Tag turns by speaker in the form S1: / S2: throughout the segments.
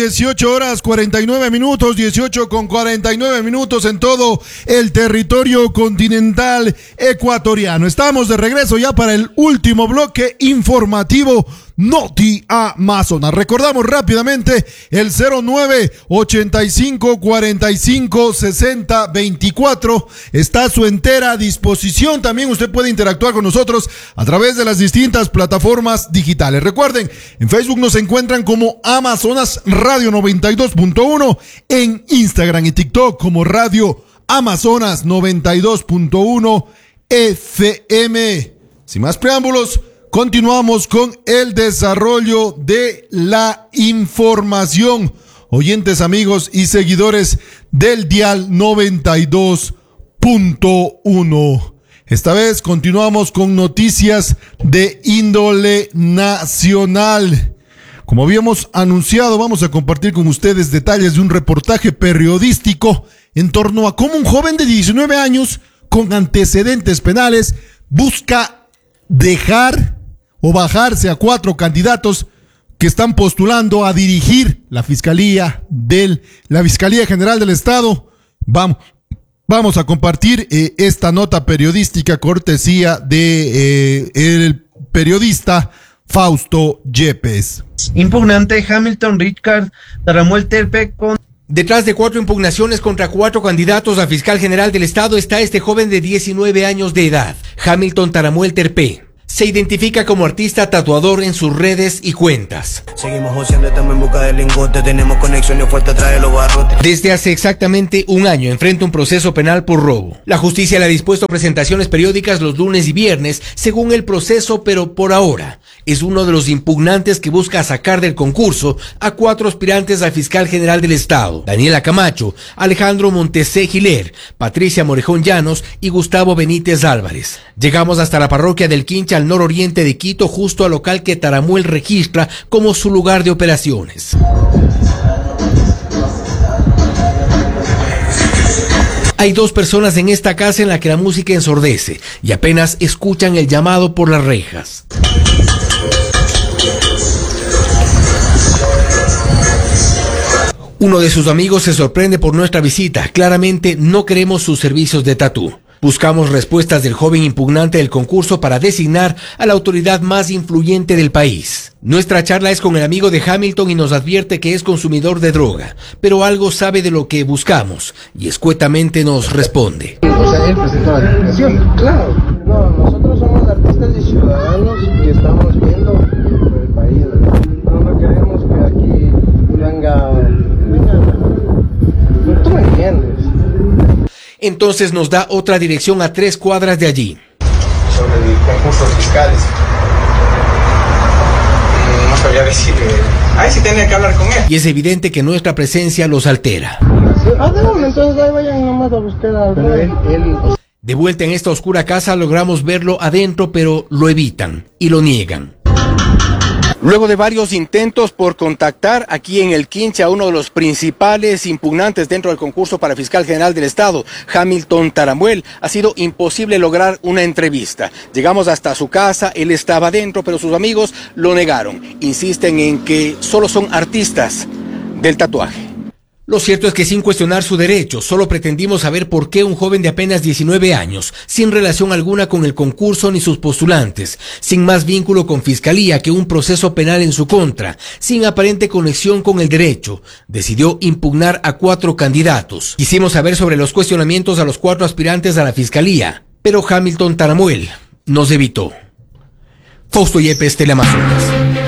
S1: 18 horas 49 minutos, 18 con 49 minutos en todo el territorio continental ecuatoriano. Estamos de regreso ya para el último bloque informativo Noti Amazonas. Recordamos rápidamente el 09-85-45-60-24 está a su entera disposición. También usted puede interactuar con nosotros a través de las distintas plataformas digitales. Recuerden, en Facebook nos encuentran como Amazonas Radio 92.1, en Instagram y TikTok como Radio Amazonas 92.1 FM. Sin más preámbulos, continuamos con el desarrollo de la información. Oyentes, amigos y seguidores del dial 92.1. Esta vez continuamos con noticias de índole nacional. Como habíamos anunciado, vamos a compartir con ustedes detalles de un reportaje periodístico en torno a cómo un joven de 19 años con antecedentes penales busca dejar o bajarse a 4 candidatos que están postulando a dirigir la Fiscalía General del Estado. Vamos a compartir esta nota periodística cortesía de el periodista Fausto Yepes.
S2: Impugnante Hamilton Richard Taramuel Terpe con...
S3: Detrás de 4 impugnaciones contra 4 candidatos a fiscal general del estado está este joven de 19 años de edad, Hamilton Taramuel Terpe. Se identifica como artista tatuador en sus redes y cuentas.
S4: Seguimos joseando, estamos en busca del lingote, tenemos conexiones fuertes, trae los barrotes.
S3: Desde hace exactamente un año enfrenta un proceso penal por robo. La justicia le ha dispuesto presentaciones periódicas los lunes y viernes, según el proceso, pero por ahora es uno de los impugnantes que busca sacar del concurso a 4 aspirantes al fiscal general del estado: Daniela Camacho, Alejandro Montesé Giler, Patricia Morejón Llanos y Gustavo Benítez Álvarez. Llegamos hasta la parroquia del Quincha, al nororiente de Quito, justo al local que Taramuel registra como su lugar de operaciones. Hay 2 personas en esta casa en la que la música ensordece y apenas escuchan el llamado por las rejas. Uno de sus amigos se sorprende por nuestra visita. Claramente no queremos sus servicios de tatú. Buscamos respuestas del joven impugnante del concurso para designar a la autoridad más influyente del país. Nuestra charla es con el amigo de Hamilton y nos advierte que es consumidor de droga, pero algo sabe de lo que buscamos y escuetamente nos responde.
S2: O sea, él presentó la declaración. Claro. No, nosotros somos artistas y ciudadanos y estamos viendo por el país. No queremos que aquí venga. Tú me entiendes.
S3: Entonces nos da otra dirección a 3 cuadras de allí.
S5: Sobre concursos fiscales. No sabía decir. Ahí sí tenía que hablar con él.
S3: Y es evidente que nuestra presencia los altera.
S2: Entonces ahí vayan nomás a buscar a él.
S3: De vuelta en esta oscura casa logramos verlo adentro, pero lo evitan y lo niegan. Luego de varios intentos por contactar aquí en el Quincha a uno de los principales impugnantes dentro del concurso para fiscal general del estado, Hamilton Taramuel, ha sido imposible lograr una entrevista. Llegamos hasta su casa, él estaba dentro, pero sus amigos lo negaron. Insisten en que solo son artistas del tatuaje. Lo cierto es que sin cuestionar su derecho, solo pretendimos saber por qué un joven de apenas 19 años, sin relación alguna con el concurso ni sus postulantes, sin más vínculo con fiscalía que un proceso penal en su contra, sin aparente conexión con el derecho, decidió impugnar a 4 candidatos. Quisimos saber sobre los cuestionamientos a los 4 aspirantes a la fiscalía, pero Hamilton Taramuel nos evitó. Fausto Yepes, Teleamazonas.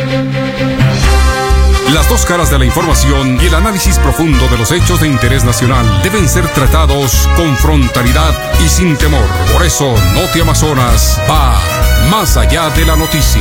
S6: Las 2 caras de la información y el análisis profundo de los hechos de interés nacional deben ser tratados con frontalidad y sin temor. Por eso, Noti Amazonas va más allá de la noticia.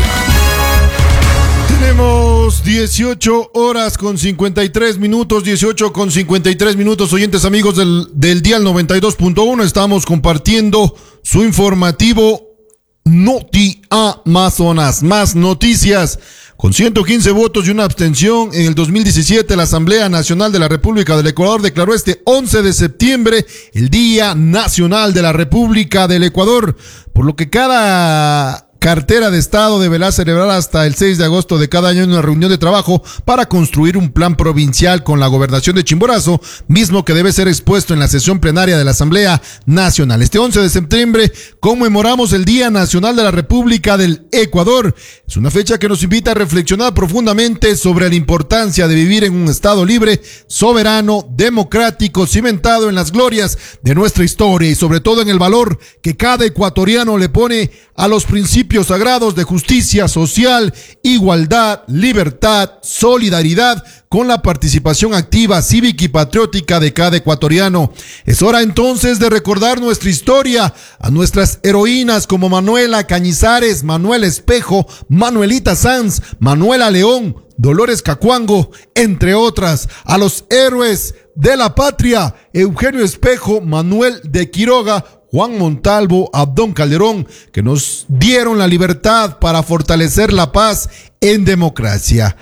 S1: Tenemos 18 horas con 53 minutos, 18 con 53 minutos, oyentes amigos del dial 92.1. Estamos compartiendo su informativo Noti Amazonas. Más noticias. Con 115 votos y una abstención, en el 2017 la Asamblea Nacional de la República del Ecuador declaró este 11 de septiembre el Día Nacional de la República del Ecuador, por lo que cada cartera de Estado deberá celebrar hasta el 6 de agosto de cada año una reunión de trabajo para construir un plan provincial con la gobernación de Chimborazo, mismo que debe ser expuesto en la sesión plenaria de la Asamblea Nacional. Este 11 de septiembre conmemoramos el Día Nacional de la República del Ecuador. Es una fecha que nos invita a reflexionar profundamente sobre la importancia de vivir en un Estado libre, soberano, democrático, cimentado en las glorias de nuestra historia y sobre todo en el valor que cada ecuatoriano le pone a los principios sagrados de justicia social, igualdad, libertad, solidaridad, con la participación activa, cívica y patriótica de cada ecuatoriano. Es hora entonces de recordar nuestra historia, a nuestras heroínas como Manuela Cañizares, Manuel Espejo, Manuelita Sanz, Manuela León, Dolores Cacuango, entre otras, a los héroes de la patria, Eugenio Espejo, Manuel de Quiroga, Juan Montalvo, Abdón Calderón, que nos dieron la libertad para fortalecer la paz en democracia.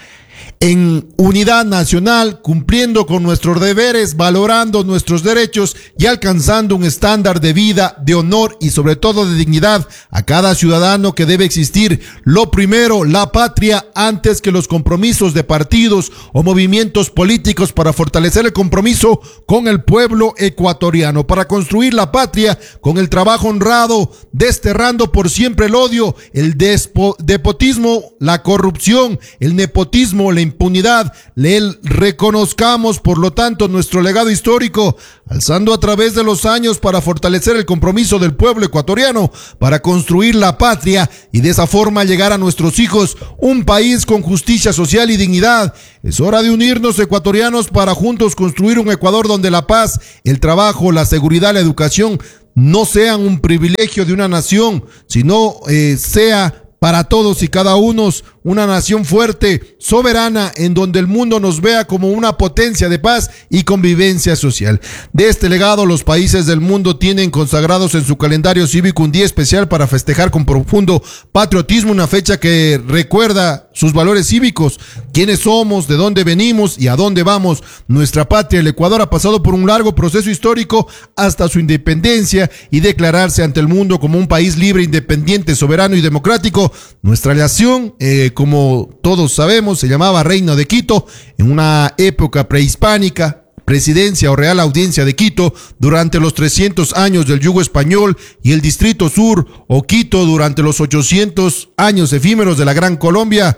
S1: En unidad nacional, cumpliendo con nuestros deberes, valorando nuestros derechos y alcanzando un estándar de vida, de honor y sobre todo de dignidad a cada ciudadano que debe existir. Lo primero, la patria, antes que los compromisos de partidos o movimientos políticos, para fortalecer el compromiso con el pueblo ecuatoriano, para construir la patria con el trabajo honrado, desterrando por siempre el odio, el despotismo, la corrupción, el nepotismo, la impunidad. Le reconozcamos, por lo tanto, nuestro legado histórico, alzando a través de los años para fortalecer el compromiso del pueblo ecuatoriano, para construir la patria y de esa forma llegar a nuestros hijos un país con justicia social y dignidad. Es hora de unirnos, ecuatorianos, para juntos construir un Ecuador donde la paz, el trabajo, la seguridad, la educación no sean un privilegio de una nación, sino sea para todos y cada uno una nación fuerte, soberana, en donde el mundo nos vea como una potencia de paz y convivencia social. De este legado, los países del mundo tienen consagrados en su calendario cívico un día especial para festejar con profundo patriotismo, una fecha que recuerda sus valores cívicos, quiénes somos, de dónde venimos y a dónde vamos. Nuestra patria, el Ecuador, ha pasado por un largo proceso histórico hasta su independencia y declararse ante el mundo como un país libre, independiente, soberano y democrático. Nuestra nación, como todos sabemos, se llamaba Reino de Quito en una época prehispánica, Presidencia o Real Audiencia de Quito durante los 300 años del yugo español y el Distrito Sur o Quito durante los 800 años efímeros de la Gran Colombia.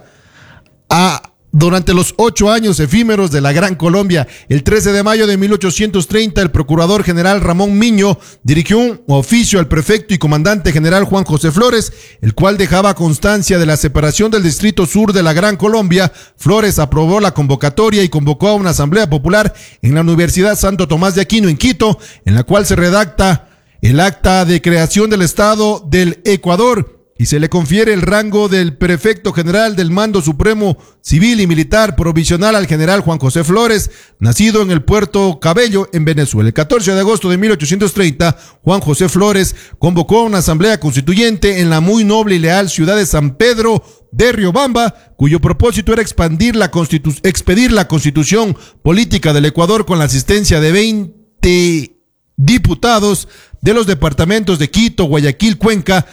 S1: Durante los 8 años efímeros de la Gran Colombia, el 13 de mayo de 1830, el procurador general Ramón Miño dirigió un oficio al prefecto y comandante general Juan José Flores, el cual dejaba constancia de la separación del Distrito Sur de la Gran Colombia. Flores aprobó la convocatoria y convocó a una asamblea popular en la Universidad Santo Tomás de Aquino en Quito, en la cual se redacta el acta de creación del Estado del Ecuador y se le confiere el rango del prefecto general del Mando Supremo Civil y Militar provisional al general Juan José Flores, nacido en el Puerto Cabello, en Venezuela. El 14 de agosto de 1830, Juan José Flores convocó a una asamblea constituyente en la muy noble y leal ciudad de San Pedro de Riobamba, cuyo propósito era expedir la constitución política del Ecuador con la asistencia de 20 diputados de los departamentos de Quito, Guayaquil, Cuenca.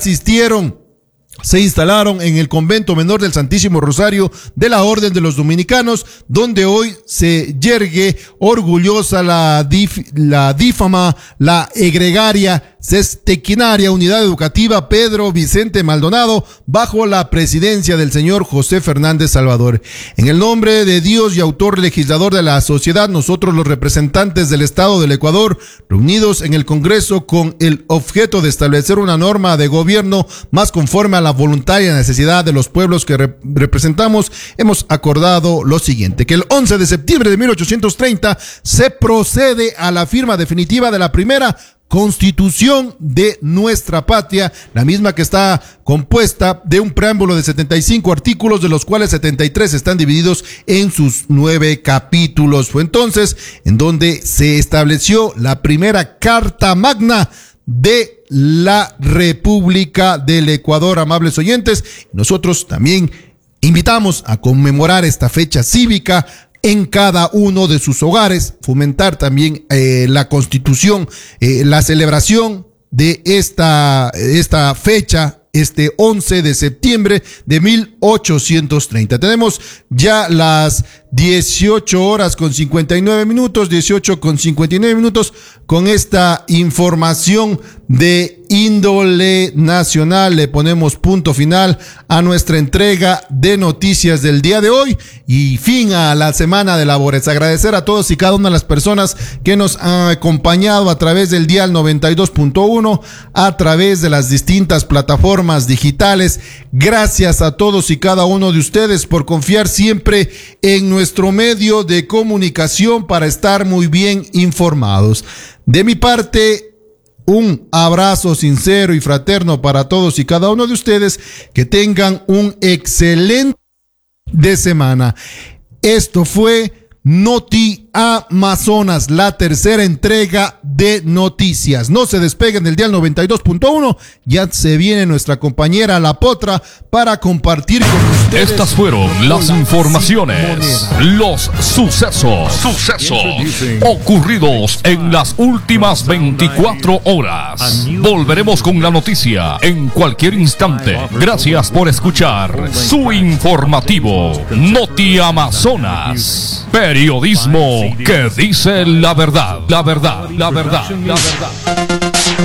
S1: Se instalaron en el convento menor del Santísimo Rosario de la Orden de los Dominicanos, donde hoy se yergue orgullosa la dífama, la egregaria, sextequinaria Unidad Educativa Pedro Vicente Maldonado, bajo la presidencia del señor José Fernández Salvador. En el nombre de Dios y autor legislador de la sociedad, nosotros los representantes del Estado del Ecuador, reunidos en el Congreso con el objeto de establecer una norma de gobierno más conforme a la voluntaria necesidad de los pueblos que representamos, hemos acordado lo siguiente: que el 11 de septiembre de 1830 se procede a la firma definitiva de la primera Constitución de nuestra patria, la misma que está compuesta de un preámbulo de 75 artículos, de los cuales 73 están divididos en sus 9 capítulos. Fue entonces en donde se estableció la primera Carta Magna de la República del Ecuador. Amables oyentes, nosotros también invitamos a conmemorar esta fecha cívica en cada uno de sus hogares, fomentar también la constitución, la celebración de esta fecha este 11 de septiembre de 1830. Tenemos ya las 18 horas con 59 minutos, 18 con 59 minutos con esta información de índole nacional. Le ponemos punto final a nuestra entrega de noticias del día de hoy y fin a la semana de labores. Agradecer a todos y cada una de las personas que nos han acompañado a través del dial 92.1, a través de las distintas plataformas digitales. Gracias a todos y cada uno de ustedes por confiar siempre en nuestro medio de comunicación para estar muy bien informados. De mi parte, un abrazo sincero y fraterno para todos y cada uno de ustedes. Que tengan un excelente de semana. Esto fue Noti Amazonas, la tercera entrega de noticias. No se despeguen del dial 92.1. Ya se viene nuestra compañera La Potra para compartir con ustedes.
S7: Estas fueron las informaciones, los sucesos ocurridos en las últimas 24 horas. Volveremos con la noticia en cualquier instante. Gracias por escuchar su informativo Noti Amazonas. Periodismo que dice la verdad, la verdad, la verdad, la verdad.